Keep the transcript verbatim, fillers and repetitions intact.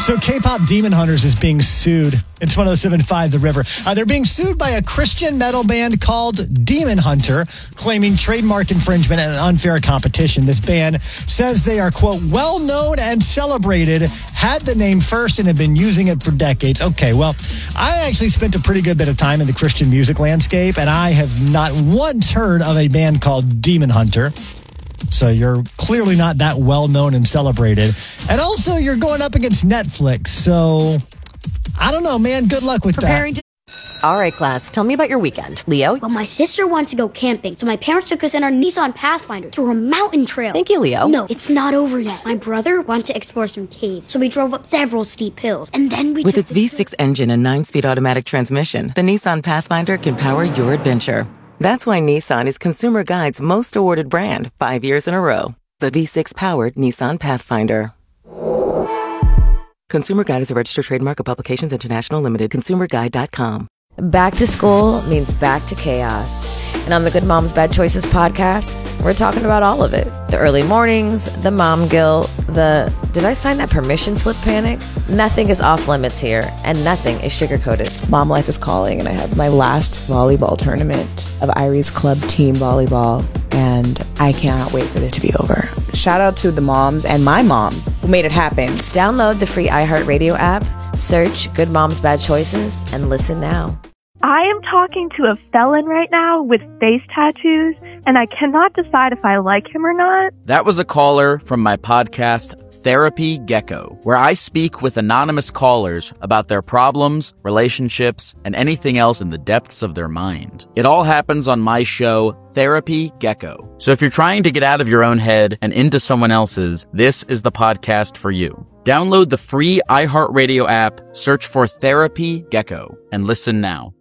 So K-pop Demon Hunters is being sued. It's one oh seven point five The River. Uh, they're being sued by a Christian metal band called Demon Hunter, claiming trademark infringement and unfair competition. This band says they are, quote, well-known and celebrated, had the name first, and have been using it for decades. Okay, well, I actually spent a pretty good bit of time in the Christian music landscape, and I have not once heard of a band called Demon Hunter. So you're clearly not that well-known and celebrated. And also, you're going up against Netflix. So, I don't know, man. Good luck with Preparing that. To- All right, class. Tell me about your weekend. Leo? Well, my sister wanted to go camping, so my parents took us in our Nissan Pathfinder through a mountain trail. Thank you, Leo. No, it's not over yet. My brother wanted to explore some caves, so we drove up several steep hills. And then we With took its V six engine and nine-speed automatic transmission, the Nissan Pathfinder can power your adventure. That's why Nissan is Consumer Guide's most awarded brand five years in a row. The V six-powered Nissan Pathfinder. Consumer Guide is a registered trademark of Publications International Limited. consumer guide dot com. Back to school means back to chaos. And on the Good Moms Bad Choices podcast, we're talking about all of it. The early mornings, the mom guilt, the did I sign that permission slip panic? Nothing is off limits here, and nothing is sugar-coated. Mom life is calling, and I have my last volleyball tournament of Irie's Club team volleyball, and I cannot wait for it to be over. Shout out to the moms and my mom who made it happen. Download the free iHeartRadio app, search Good Moms Bad Choices, and listen now. I am talking to a felon right now with face tattoos, and I cannot decide if I like him or not. That was a caller from my podcast, Therapy Gecko, where I speak with anonymous callers about their problems, relationships, and anything else in the depths of their mind. It all happens on my show, Therapy Gecko. So if you're trying to get out of your own head and into someone else's, this is the podcast for you. Download the free iHeartRadio app, search for Therapy Gecko, and listen now.